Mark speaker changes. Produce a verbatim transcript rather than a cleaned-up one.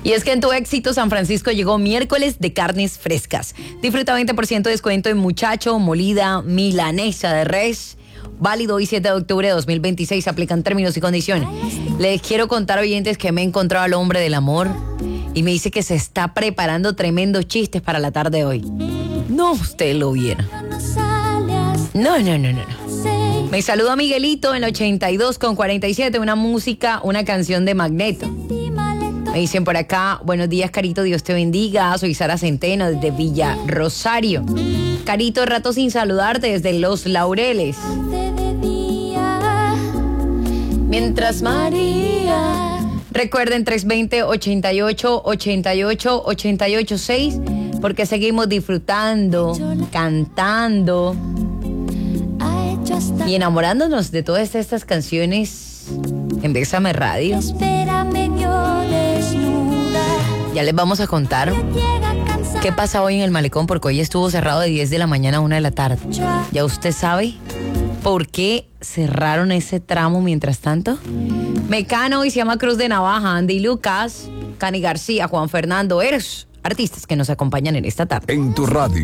Speaker 1: Y es que en tu éxito San Francisco llegó miércoles de carnes frescas. Disfruta veinte por ciento de descuento en muchacho, molida, milanesa de res. Válido hoy siete de octubre de dos mil veintiséis. Aplican términos y condiciones. Les quiero contar, oyentes, que me he encontrado al hombre del amor y me dice que se está preparando tremendos chistes para la tarde de hoy. No, usted lo viera. No, no, no, no, no. Me saluda Miguelito en el ochenta y dos con cuarenta y siete. Una música, una canción de Magneto. Me dicen por acá, buenos días, Carito, Dios te bendiga. Soy Sara Centeno desde Villa Rosario. Carito, rato sin saludarte desde Los Laureles. Mientras María. Recuerden tres dos cero, ochenta y ocho, ochenta y ocho, ochenta y ocho seis, porque seguimos disfrutando, cantando y enamorándonos de todas estas canciones en Bésame Radio. Ya les vamos a contar qué pasa hoy en el malecón, porque hoy estuvo cerrado de diez de la mañana a una de la tarde. ¿Ya usted sabe por qué cerraron ese tramo mientras tanto? Mecano y se llama Cruz de Navaja, Andy Lucas, Cani García, Juan Fernando Eres, artistas que nos acompañan en esta tarde.
Speaker 2: En tu radio.